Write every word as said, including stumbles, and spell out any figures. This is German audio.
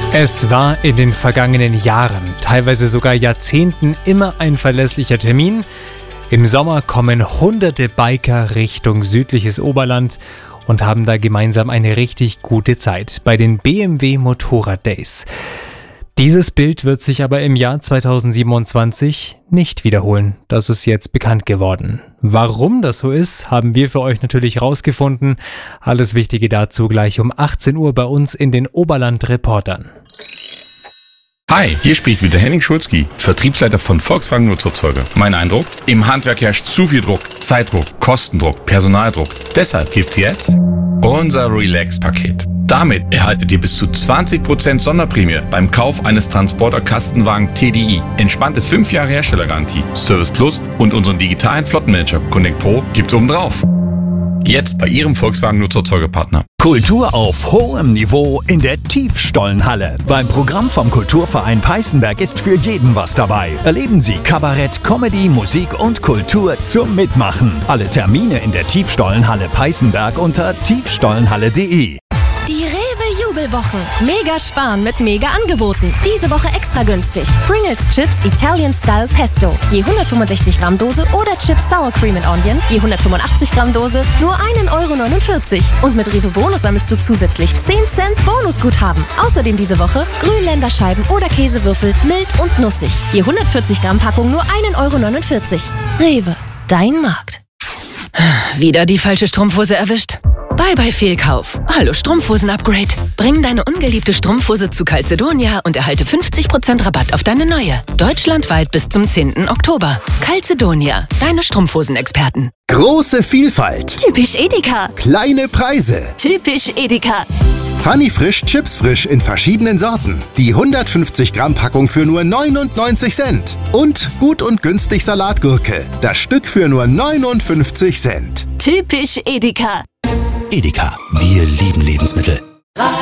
Es war in den vergangenen Jahren, teilweise sogar Jahrzehnten, immer ein verlässlicher Termin. Im Sommer kommen hunderte Biker Richtung südliches Oberland und haben da gemeinsam eine richtig gute Zeit bei den B M W Motorrad Days. Dieses Bild wird sich aber im Jahr zweitausendsiebenundzwanzig nicht wiederholen. Das ist jetzt bekannt geworden. Warum das so ist, haben wir für euch natürlich rausgefunden. Alles Wichtige dazu gleich um achtzehn Uhr bei uns in den Oberland-Reportern. Hi, hier spricht wieder Henning Schulzki, Vertriebsleiter von Volkswagen Nutzfahrzeuge. Mein Eindruck? Im Handwerk herrscht zu viel Druck, Zeitdruck, Kostendruck, Personaldruck. Deshalb gibt's jetzt unser Relax-Paket. Damit erhaltet ihr bis zu zwanzig Prozent Sonderprämie beim Kauf eines Transporter-Kastenwagen T D I. Entspannte fünf Jahre Herstellergarantie, Service Plus und unseren digitalen Flottenmanager Connect Pro gibt's obendrauf. Jetzt bei Ihrem Volkswagen Nutzfahrzeugepartner. Kultur auf hohem Niveau in der Tiefstollenhalle. Beim Programm vom Kulturverein Peißenberg ist für jeden was dabei. Erleben Sie Kabarett, Comedy, Musik und Kultur zum Mitmachen. Alle Termine in der Tiefstollenhalle Peißenberg unter tiefstollenhalle punkt de. Die Rewe-Jubelwochen. Mega sparen mit Mega-Angeboten. Diese Woche extra günstig. Pringles Chips Italian Style Pesto. Je hundertfünfundsechzig Gramm Dose oder Chips Sour Cream and Onion. Je hundertfünfundachtzig Gramm Dose. Nur ein Euro neunundvierzig. Und mit Rewe Bonus sammelst du zusätzlich zehn Cent Bonusguthaben. Außerdem diese Woche Grünländerscheiben oder Käsewürfel. Mild und nussig. Je hundertvierzig Gramm Packung nur ein Euro neunundvierzig. Rewe. Dein Markt. Wieder die falsche Strumpfhose erwischt? Bye bye Fehlkauf. Hallo Strumpfhosen-Upgrade. Bring deine ungeliebte Strumpfhose zu Calzedonia und erhalte fünfzig Prozent Rabatt auf deine neue. Deutschlandweit bis zum zehnten Oktober. Calzedonia, deine Strumpfhosen-Experten. Große Vielfalt. Typisch Edeka. Kleine Preise. Typisch Edeka. Funny Frisch Chips Frisch in verschiedenen Sorten. Die hundertfünfzig Gramm Packung für nur neunundneunzig Cent. Und gut und günstig Salatgurke. Das Stück für nur neunundfünfzig Cent. Typisch Edeka. Edeka, wir lieben Lebensmittel.